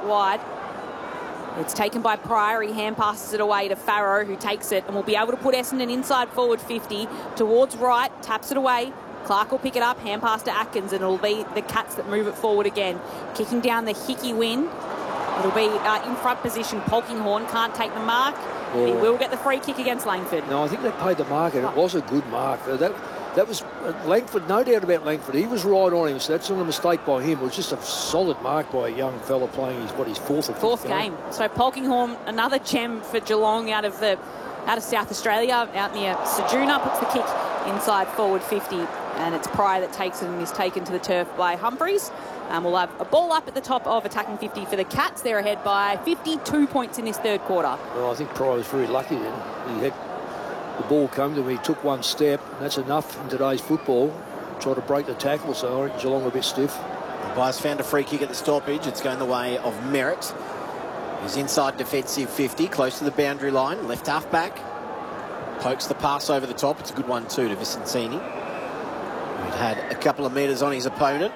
out wide. It's taken by Pryor. He hand passes it away to Farrow, who takes it and will be able to put Essendon inside forward 50 towards right, taps it away. Clark will pick it up, hand pass to Atkins, and it'll be the Cats that move it forward again. Kicking down the Hickey win. It'll be in front position. Polkinghorne can't take the mark. He will get the free kick against Langford. No, I think they paid the mark, and it was a good mark. That was Langford, no doubt about Langford. He was right on him, so that's not a mistake by him. It was just a solid mark by a young fella playing his fourth game. So Polkinghorne, another gem for Geelong out of South Australia, out near Sejuna, puts the kick inside forward 50, and it's Pryor that takes it and is taken to the turf by Humphreys. We'll have a ball up at the top of attacking 50 for the Cats. They're ahead by 52 points in this third quarter. Well, I think Pryor was very lucky then. He had the ball come to him, he took one step, and that's enough in today's football. Try to break the tackle, so I think Geelong are a bit stiff. The Pies found a free kick at the stoppage. It's going the way of Merritt. He's inside defensive 50, close to the boundary line, left half back. Pokes the pass over the top. It's a good one too to Vicentini. He'd had a couple of metres on his opponent.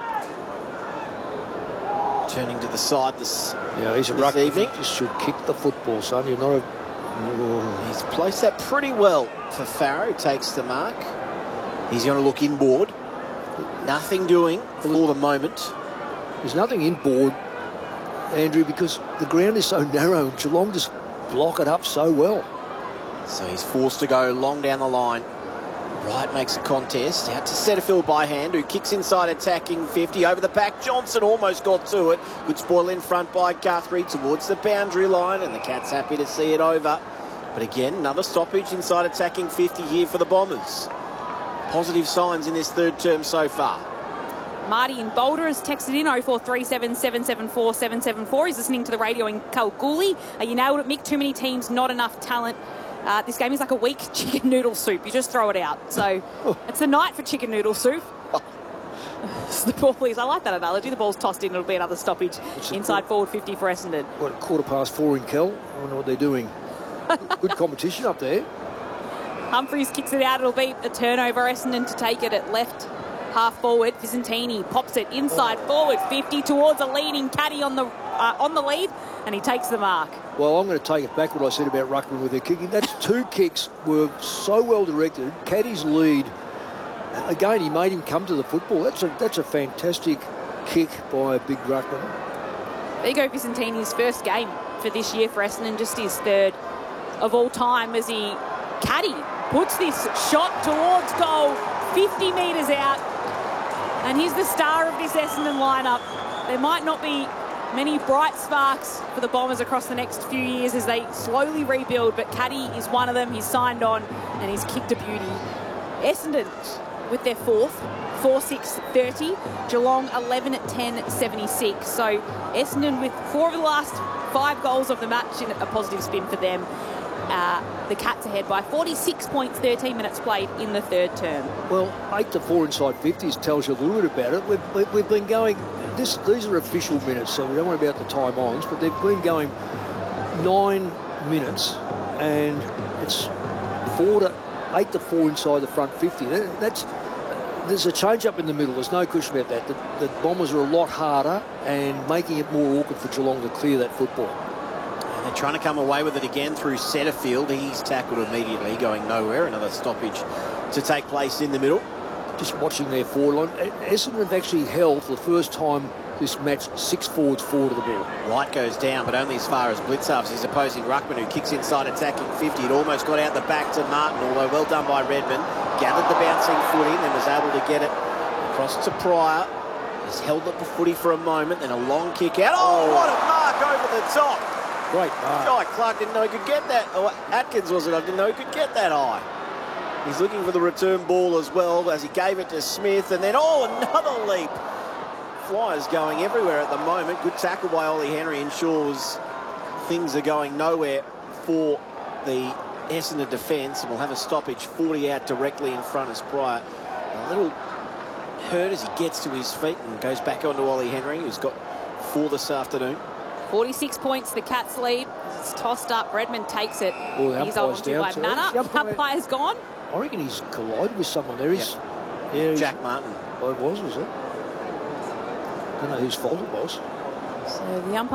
Turning to the side this evening. You just should kick the football, son. You're not a... He's placed that pretty well for Farrow. Takes the mark. He's going to look inboard. Nothing doing for the moment. There's nothing inboard, Andrew, because the ground is so narrow and Geelong just block it up so well. So he's forced to go long down the line. Wright makes a contest. Out to Setterfield by hand, who kicks inside attacking 50. Over the back, Johnson almost got to it. Good spoil in front by Guthrie towards the boundary line, and the Cats happy to see it over. But again, another stoppage inside attacking 50 here for the Bombers. Positive signs in this third term so far. Marty in Boulder has texted in 0437 774 774. He's listening to the radio in Kalgoorlie. You nailed it, Mick. Too many teams, not enough talent. This game is like a weak chicken noodle soup. You just throw it out. So it's the night for chicken noodle soup. The ball is, I like that analogy. The ball's tossed in. It'll be another stoppage inside forward 50 for Essendon. What, 4:15 in Kel? I wonder what they're doing. Good competition up there. Humphreys kicks it out. It'll be a turnover. Essendon to take it at left half forward. Vicentini pops it inside forward 50 towards a leading Caddy on the lead, and he takes the mark. Well, I'm going to take it back what I said about Ruckman with their kicking. That's two kicks were so well directed. Caddy's lead, again, he made him come to the football. That's a fantastic kick by a big Ruckman. There you go, Vicentini's first game for this year for Essendon, just his third of all time, as Caddy puts this shot towards goal, 50 metres out. And he's the star of this Essendon lineup. There might not be many bright sparks for the Bombers across the next few years as they slowly rebuild, but Caddy is one of them. He's signed on and he's kicked a beauty. Essendon with their fourth, 4-6-30. Geelong 11 at 10-76. So Essendon with 4 of the last 5 goals of the match in a positive spin for them. The Cats ahead by 46 points, 13 minutes played in the third term. Well, 8-4 inside 50s tells you a little bit about it. We've been going, these are official minutes, so we don't worry about the time-ons, but they've been going 9 minutes, and it's 8-4 inside the front 50. There's a change-up in the middle, there's no question about that. The Bombers are a lot harder and making it more awkward for Geelong to clear that football. They're trying to come away with it again through Setterfield. He's tackled immediately, going nowhere. Another stoppage to take place in the middle. Just watching their forward line. Essendon have actually held for the first time this match 6 forwards forward of the ball. Wright goes down, but only as far as Blitzarves. His opposing ruckman, who kicks inside attacking 50. It almost got out the back to Martin, although well done by Redmond. Gathered the bouncing footy, then was able to get it across to Pryor. He's held up the footy for a moment, then a long kick out. Oh, what a mark over the top. Great mark. God, Clark didn't know he could get that. Or Atkins was it? I didn't know he could get that high. He's looking for the return ball as well as he gave it to Smith. And then, another leap. Flyers going everywhere at the moment. Good tackle by Ollie Henry ensures things are going nowhere for the Essendon defence. And we'll have a stoppage 40 out directly in front as Pryor. A little hurt as he gets to his feet and goes back onto Ollie Henry, who's got 4 this afternoon. 46 points, the Cats lead. It's tossed up. Redmond takes it. He's umpire's on by Manor. Umpire's gone. I reckon he's collided with someone there. Jack Martin. Oh, was it? I don't know whose fault it was. So the umpire